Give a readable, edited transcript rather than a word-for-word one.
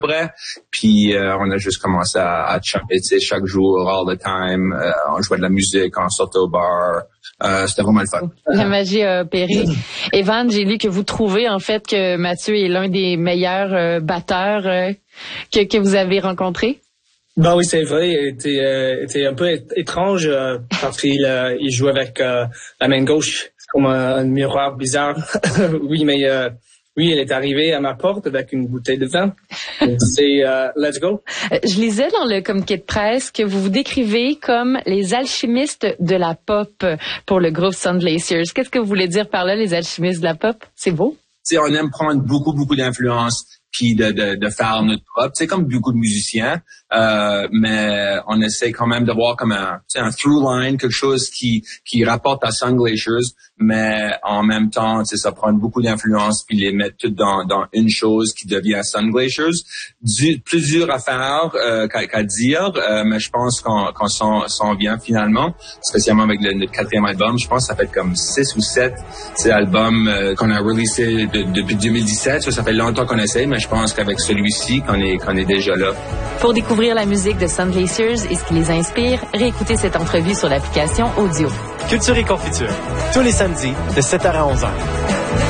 Après, puis on a juste commencé à chanter, tu sais, chaque jour, all the time. On jouait de la musique, on sortait au bar. C'était vraiment le fun. La magie a opéré. Evan, j'ai lu que vous trouvez en fait que Mathieu est l'un des meilleurs batteurs que vous avez rencontrés. Ben oui, c'est vrai. Il était un peu étrange parce qu'il jouait avec la main gauche comme un miroir bizarre. Oui, mais oui, elle est arrivée à ma porte avec une bouteille de vin. C'est let's go. Je lisais dans le communiqué de presse que vous vous décrivez comme les alchimistes de la pop pour le groupe Sun Glaciers. Qu'est-ce que vous voulez dire par là, les alchimistes de la pop? C'est beau. Tu sais, on aime prendre beaucoup d'influence puis de faire notre pop. C'est comme beaucoup de musiciens, mais on essaie quand même d'avoir comme un through line, quelque chose qui rapporte à Sun Glaciers, mais en même temps, tu sais, ça prend beaucoup d'influence puis les mettre toutes dans une chose qui devient Sun Glaciers. Plus dur à faire qu'à dire, mais je pense qu'on s'en vient finalement, spécialement avec notre 4e album. Je pense que ça fait comme 6 ou 7 albums qu'on a releasé depuis 2017. Ça fait longtemps qu'on essaie, mais je pense qu'avec celui-ci, qu'on est déjà là. Pour découvrir la musique de Sun Glaciers et ce qui les inspire, réécoutez cette entrevue sur l'application Audio. Culture et confiture, tous les samedis de 7h à 11h.